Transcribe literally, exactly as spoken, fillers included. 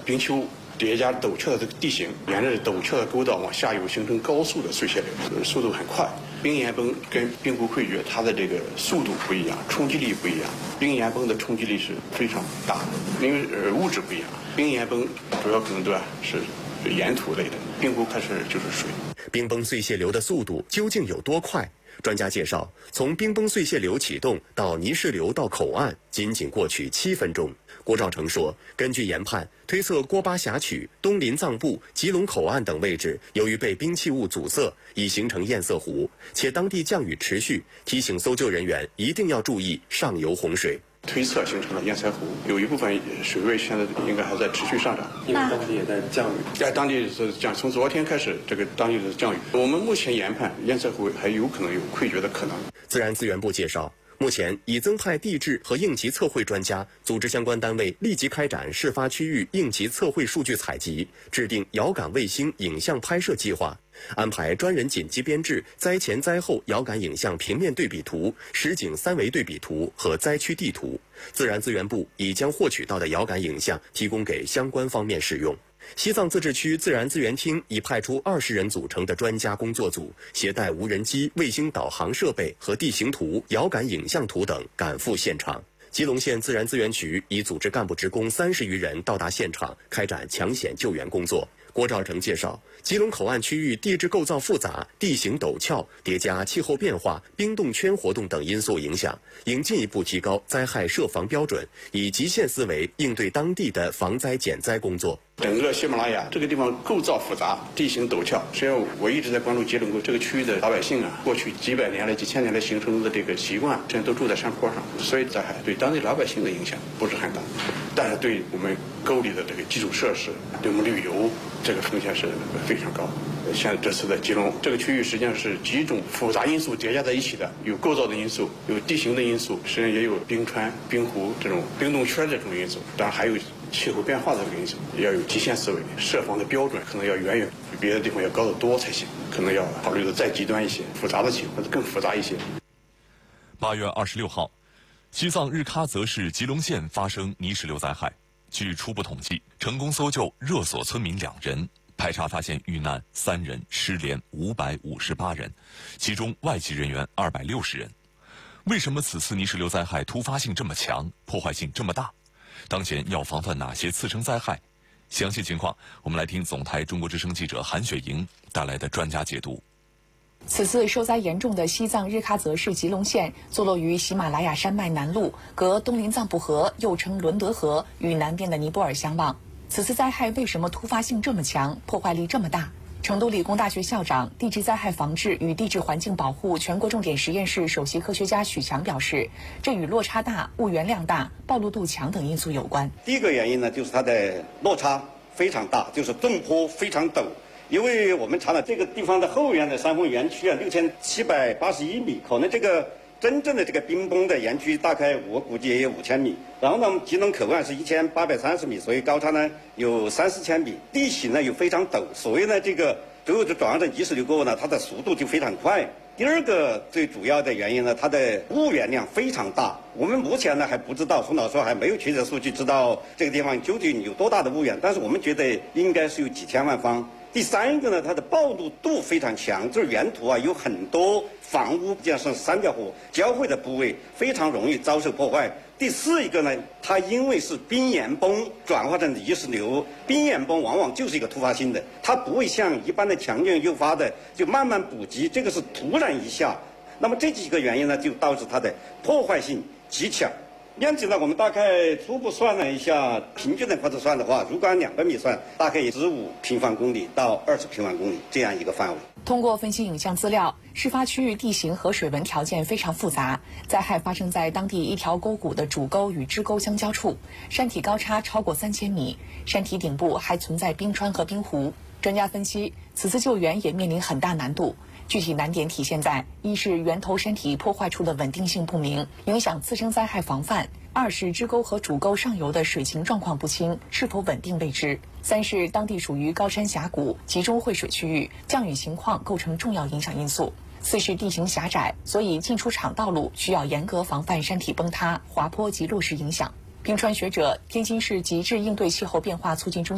冰丘叠加陡峭的这个地形，沿着陡峭的沟道往下游形成高速的碎屑流，速度很快。冰岩崩跟冰湖溃决，它的这个速度不一样，冲击力不一样。冰岩崩的冲击力是非常大的，因为呃物质不一样。冰岩崩主要可能对吧是岩土类的，冰湖它是就是水。 冰崩碎屑流的速度究竟有多快？专家介绍，从冰崩碎屑流启动到泥石流到口岸，仅仅过去七分钟。郭兆成说，根据研判推测，郭巴峡曲、东临藏布、吉隆口岸等位置，由于被冰气雾阻塞，已形成堰塞湖，且当地降雨持续，提醒搜救人员一定要注意上游洪水。 推测形成了堰塞湖，有一部分水位现在应该还在持续上涨， 因为当地也在降雨。 在当地是降，从昨天开始，这个当地的降雨。我们目前研判堰塞湖还有可能有溃决的可能。 自然资源部介绍，目前已增派地质和应急测绘专家，组织相关单位立即开展事发区域应急测绘数据采集，制定遥感卫星影像拍摄计划。安排专人紧急编制灾前灾后遥感影像平面对比图、实景三维对比图和灾区地图。自然资源部已将获取到的遥感影像提供给相关方面使用。西藏自治区自然资源厅已派出二十人组成的专家工作组，携带无人机、卫星导航设备和地形图、遥感影像图等赶赴现场。吉隆县自然资源局已组织干部职工三十余人到达现场，开展抢险救援工作。郭兆成介绍，吉隆口岸区域地质构造复杂，地形陡峭，叠加气候变化、冰冻圈活动等因素影响，应进一步提高灾害设防标准，以极限思维应对当地的防灾减灾工作。 整个喜马拉雅这个地方构造复杂，地形陡峭。实际上，我一直在关注吉隆这个区域的老百姓啊，过去几百年来、几千年来形成的这个习惯，现在都住在山坡上，所以灾害对当地老百姓的影响不是很大，但是对我们沟里的这个基础设施、对我们旅游这个风险是非常高。像这次的吉隆这个区域，实际上是几种复杂因素叠加在一起的，有构造的因素，有地形的因素，实际上也有冰川、冰湖这种冰冻圈这种因素，当然还有气候变化的这个因素，要有极限思维，设防的标准可能要远远比别的地方要高得多才行，可能要考虑的再极端一些，复杂的情况更复杂一些。 八月二十六号，西藏日喀则市吉隆县发生泥石流灾害，据初步统计，成功搜救热索村民两人。排查发现遇难三人，失联五百五十八人，其中外籍人员二百六十人。为什么此次泥石流灾害突发性这么强，破坏性这么大？当前要防范哪些次生灾害？详细情况，我们来听总台中国之声记者韩雪莹带来的专家解读。 此次受灾严重的西藏日喀则市吉隆县，坐落于喜马拉雅山脉南麓，隔东林藏布河又称伦德河，与南边的尼泊尔相望。此次灾害为什么突发性这么强，破坏力这么大？成都理工大学校长、地质灾害防治与地质环境保护全国重点实验室首席科学家许强表示，这与落差大、物源量大、暴露度强等因素有关。 第一个原因呢，就是它的落差非常大，就是纵坡非常陡。因为我们查了这个地方的后缘的山峰园区啊，六千七百八十一米，可能这个真正的这个冰崩的园区大概我估计也有五千米。然后呢，吉隆口岸是一千八百三十米，所以高差呢有三四千米，地形呢又非常陡，所以呢这个所有的转换成泥石流过后呢，它的速度就非常快。第二个最主要的原因呢，它的物源量非常大。我们目前呢还不知道，洪老师还没有确切数据知道这个地方究竟有多大的物源，但是我们觉得应该是有几千万方。第三个呢，它的暴露度非常强，就是原土啊有很多房屋加上三条河交汇的部位，非常容易遭受破坏。第四一个呢，它因为是冰岩崩转化成泥石流，冰岩崩往往就是一个突发性的，它不会像一般的强震诱发的就慢慢补给，这个是突然一下。那么这几个原因呢，就导致它的破坏性极强。面积呢，我们大概初步算了一下，平均的或者算的话，如果按两百米算，大概十五平方公里到二十平方公里这样一个范围。 通过分析影像资料，事发区域地形和水文条件非常复杂，灾害发生在当地一条沟谷的主沟与支沟相交处，山体高差超过三千米，山体顶部还存在冰川和冰湖。专家分析，此次救援也面临很大难度。具体难点体现在：一是源头山体破坏处的稳定性不明，影响次生灾害防范；二是支沟和主沟上游的水情状况不清，是否稳定未知；三是当地属于高山峡谷，集中汇水区域，降雨情况构成重要影响因素；四是地形狭窄，所以进出场道路需要严格防范山体崩塌、滑坡及落石影响。冰川学者、天津市极致应对气候变化促进中心